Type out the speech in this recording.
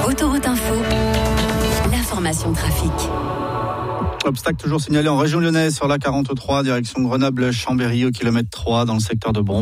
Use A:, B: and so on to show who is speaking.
A: Autoroute Info, l'information trafic.
B: Obstacle toujours signalé en région lyonnaise sur la 43, direction Grenoble-Chambéry au kilomètre 3 dans le secteur de Bron.